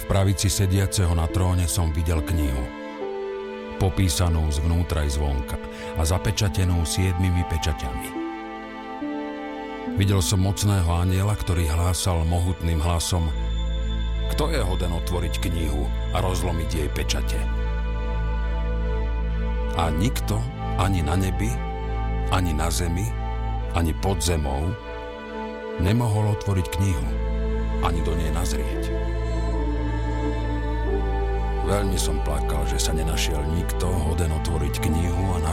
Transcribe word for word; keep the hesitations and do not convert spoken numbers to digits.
V pravici sediaceho na tróne som videl knihu, popísanú zvnútra i zvonka a zapečatenú siedmimi pečaťami. Videl som mocného anjela, ktorý hlásal mohutným hlasom: Kto je hoden otvoriť knihu a rozlomiť jej pečate? A nikto, ani na nebi, ani na zemi, ani pod zemou, nemohol otvoriť knihu, ani do nej nazrieť. Veľmi som plakal, že sa nenašiel nikto hoden otvoriť knihu a